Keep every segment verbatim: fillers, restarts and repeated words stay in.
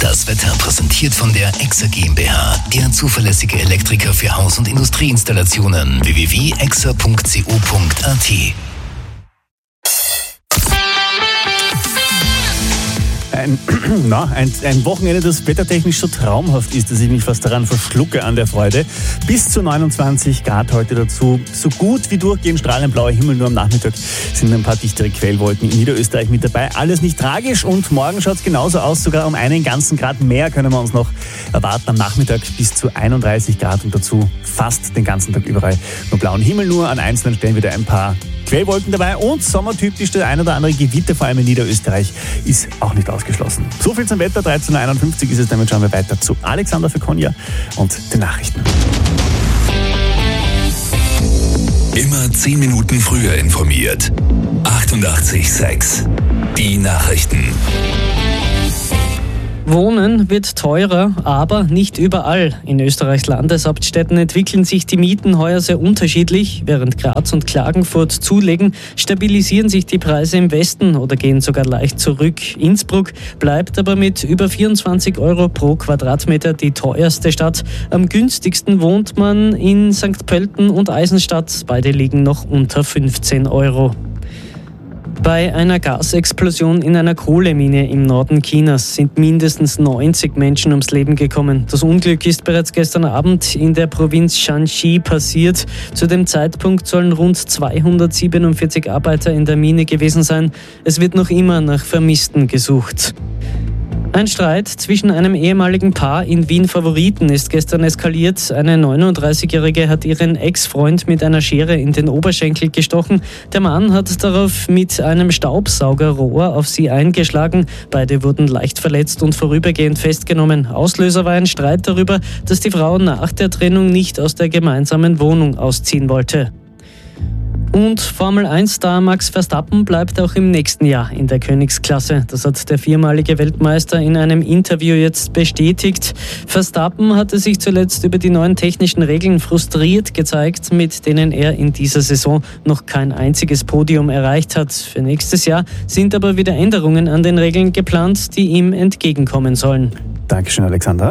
Das Wetter präsentiert von der Exa GmbH, der zuverlässige Elektriker für Haus- und Industrieinstallationen. w w w punkt exa punkt co punkt a t. Ein, na, ein, ein Wochenende, das wettertechnisch so traumhaft ist, dass ich mich fast daran verschlucke an der Freude. Bis zu neunundzwanzig Grad heute dazu. So gut wie durchgehend strahlend blauer Himmel, nur am Nachmittag sind ein paar dichtere Quellwolken in Niederösterreich mit dabei. Alles nicht tragisch und morgen schaut es genauso aus, sogar um einen ganzen Grad mehr können wir uns noch erwarten. Am Nachmittag bis zu einunddreißig Grad und dazu fast den ganzen Tag überall nur blauen Himmel, nur an einzelnen Stellen wieder ein paar Quellwolken dabei und sommertypisch der ein oder andere Gewitter, vor allem in Niederösterreich, ist auch nicht ausgeschlossen. So viel zum Wetter, dreizehn Uhr einundfünfzig ist es, damit schauen wir weiter zu Alexander Fekonja und den Nachrichten. Immer zehn Minuten früher informiert. achtundachtzig Komma sechs. Die Nachrichten. Wohnen wird teurer, aber nicht überall. In Österreichs Landeshauptstädten entwickeln sich die Mieten heuer sehr unterschiedlich. Während Graz und Klagenfurt zulegen, stabilisieren sich die Preise im Westen oder gehen sogar leicht zurück. Innsbruck bleibt aber mit über vierundzwanzig Euro pro Quadratmeter die teuerste Stadt. Am günstigsten wohnt man in Sankt Pölten und Eisenstadt. Beide liegen noch unter fünfzehn Euro. Bei einer Gasexplosion in einer Kohlemine im Norden Chinas sind mindestens neunzig Menschen ums Leben gekommen. Das Unglück ist bereits gestern Abend in der Provinz Shanxi passiert. Zu dem Zeitpunkt sollen rund zweihundertsiebenundvierzig Arbeiter in der Mine gewesen sein. Es wird noch immer nach Vermissten gesucht. Ein Streit zwischen einem ehemaligen Paar in Wien-Favoriten ist gestern eskaliert. Eine neununddreißigjährige hat ihren Ex-Freund mit einer Schere in den Oberschenkel gestochen. Der Mann hat darauf mit einem Staubsaugerrohr auf sie eingeschlagen. Beide wurden leicht verletzt und vorübergehend festgenommen. Auslöser war ein Streit darüber, dass die Frau nach der Trennung nicht aus der gemeinsamen Wohnung ausziehen wollte. Und Formel eins Star Max Verstappen bleibt auch im nächsten Jahr in der Königsklasse. Das hat der viermalige Weltmeister in einem Interview jetzt bestätigt. Verstappen hatte sich zuletzt über die neuen technischen Regeln frustriert gezeigt, mit denen er in dieser Saison noch kein einziges Podium erreicht hat. Für nächstes Jahr sind aber wieder Änderungen an den Regeln geplant, die ihm entgegenkommen sollen. Dankeschön, Alexander.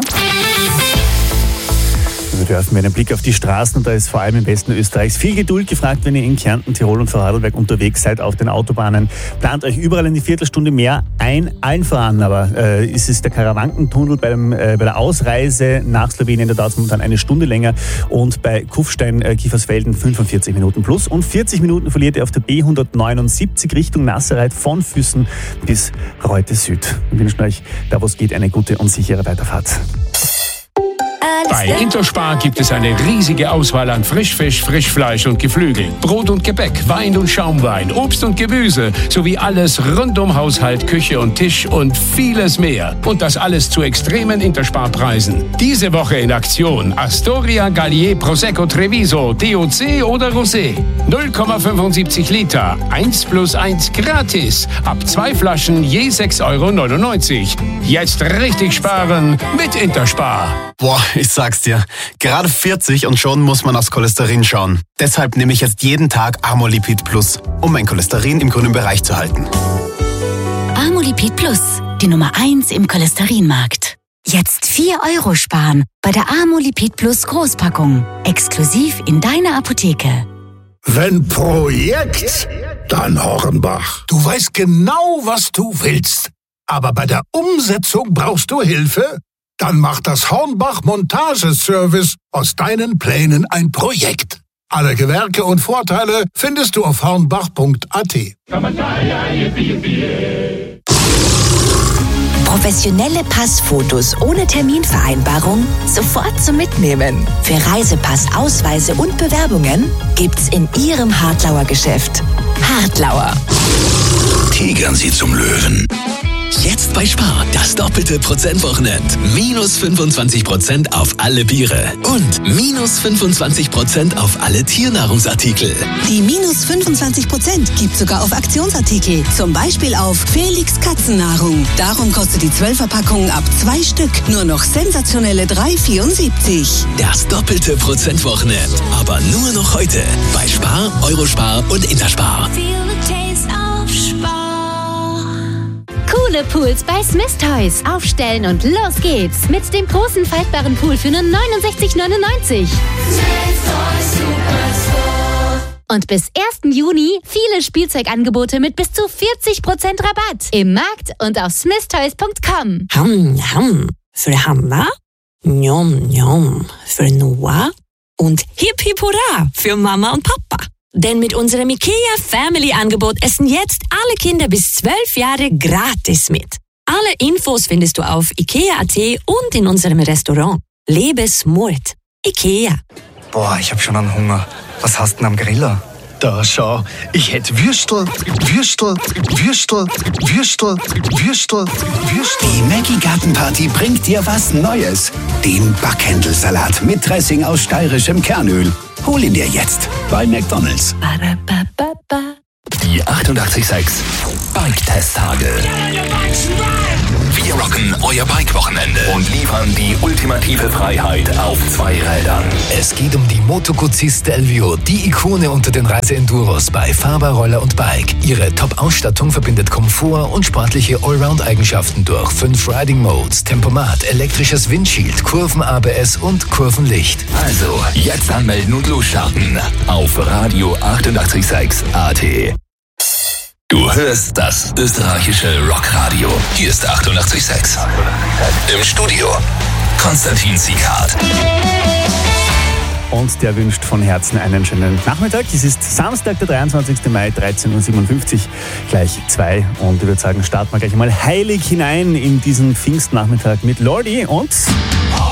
Wir werfen einen Blick auf die Straßen und da ist vor allem im Westen Österreichs viel Geduld gefragt, wenn ihr in Kärnten, Tirol und Vorarlberg unterwegs seid auf den Autobahnen. Plant euch überall eine Viertelstunde mehr ein, allen voran, aber äh, ist es der Karawankentunnel beim, äh, bei der Ausreise nach Slowenien, da dauert es momentan eine Stunde länger und bei Kufstein, äh, Kiefersfelden fünfundvierzig Minuten plus und vierzig Minuten verliert ihr auf der B hundertneunundsiebzig Richtung Nasserreit von Füssen bis Reute Süd. Wir wünschen euch, da wo es geht, eine gute und sichere Weiterfahrt. Bei Interspar gibt es eine riesige Auswahl an Frischfisch, Frischfleisch und Geflügel, Brot und Gebäck, Wein und Schaumwein, Obst und Gemüse sowie alles rund um Haushalt, Küche und Tisch und vieles mehr. Und das alles zu extremen Interspar-Preisen. Diese Woche in Aktion Astoria, Gallier, Prosecco, Treviso, D O C oder Rosé. null Komma fünfundsiebzig Liter, eins plus eins gratis. Ab zwei Flaschen je sechs Euro neunundneunzig. Jetzt richtig sparen mit Interspar. Boah, ich sag's dir, gerade vierzig und schon muss man aufs Cholesterin schauen. Deshalb nehme ich jetzt jeden Tag Amolipid Plus, um mein Cholesterin im grünen Bereich zu halten. Amolipid Plus, die Nummer eins im Cholesterinmarkt. Jetzt vier Euro sparen bei der Amolipid Plus Großpackung. Exklusiv in deiner Apotheke. Wenn Projekt, dann Hornbach. Du weißt genau, was du willst. Aber bei der Umsetzung brauchst du Hilfe? Dann macht das Hornbach Montageservice aus deinen Plänen ein Projekt. Alle Gewerke und Vorteile findest du auf hornbach punkt a t. Professionelle Passfotos ohne Terminvereinbarung sofort zum Mitnehmen. Für Reisepass, Ausweise und Bewerbungen gibt's in Ihrem Hartlauer Geschäft. Hartlauer. Tigern Sie zum Löwen. Jetzt bei Spar, das doppelte Prozentwochenend. Minus fünfundzwanzig Prozent auf alle Biere und minus fünfundzwanzig Prozent auf alle Tiernahrungsartikel. Die minus fünfundzwanzig Prozent gibt sogar auf Aktionsartikel, zum Beispiel auf Felix Katzennahrung. Darum kostet die zwölfer-Packung ab zwei Stück nur noch sensationelle drei Euro vierundsiebzig. Das doppelte Prozentwochenend, aber nur noch heute bei Spar, Eurospar und Interspar. Coole Pools bei Smith Toys. Aufstellen und los geht's. Mit dem großen faltbaren Pool für nur neunundsechzig neunundneunzig. Und bis ersten Juni viele Spielzeugangebote mit bis zu vierzig Prozent Rabatt. Im Markt und auf smith toys punkt com. Ham, ham. Für Hanna, njom, njom. Für Noah und hip hip hurra für Mama und Papa. Denn mit unserem IKEA Family Angebot essen jetzt alle Kinder bis zwölf Jahre gratis mit. Alle Infos findest du auf ikea punkt at und in unserem Restaurant. Lebe smart. IKEA. Boah, ich hab schon einen Hunger. Was hast du denn am Griller? Da schau, ich hätte Würstel, Würstel, Würstel, Würstel, Würstel, Würstel. Die Maggi Gartenparty bringt dir was Neues. Den Backhändelsalat mit Dressing aus steirischem Kernöl. Hol ihn dir jetzt bei McDonald's. Die achtundachtzig Komma sechs Bike-Testtage. Wir rocken euer Bike-Wochenende und liefern die ultimative Freiheit auf zwei Rädern. Es geht um die Moto Guzzi Stelvio, die Ikone unter den Reise-Enduros bei Faber, Roller und Bike. Ihre Top-Ausstattung verbindet Komfort und sportliche Allround-Eigenschaften durch fünf Riding-Modes, Tempomat, elektrisches Windshield, Kurven-A B S und Kurvenlicht. Also, jetzt anmelden und losstarten auf Radio achtundachtzig Komma sechs A T. Du hörst das österreichische Rockradio. Hier ist achtundachtzig Komma sechs. Im Studio Konstantin Sieghardt. Und der wünscht von Herzen einen schönen Nachmittag. Es ist Samstag, der dreiundzwanzigsten Mai, dreizehn Uhr siebenundfünfzig, gleich zwei. Und ich würde sagen, starten wir gleich mal heilig hinein in diesen Pfingstnachmittag mit Lordi und...